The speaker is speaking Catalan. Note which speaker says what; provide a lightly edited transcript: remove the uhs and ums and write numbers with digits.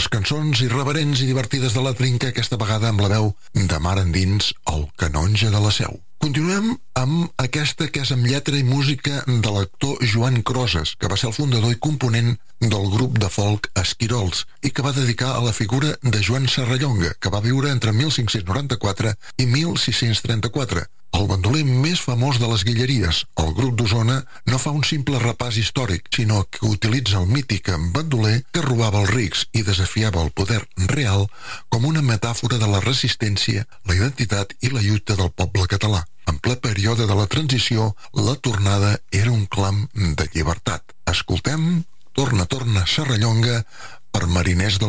Speaker 1: les cançons irreverents i divertides de la Trinca, aquesta vegada amb la veu de mar endins, el Canonge de la Seu. Continuem amb aquesta que és amb lletra i música de l'actor Joan Crosas, que va ser el fundador i component del grup de folk Esquirols i que va dedicar a la figura de Joan Serrallonga, que va viure entre 1594 i 1634. El bandoler més famós de les Guilleries, el grup d'Osona, no fa un simple repàs històric, sinó que utilitza el mític bandoler que robava els rics i desafiava el poder real com una metàfora de la resistència, la identitat i la lluita del poble català. En ple període de la transició, la tornada era un clam de llibertat. Escoltem Torna, torna, Serrallonga, per mariners del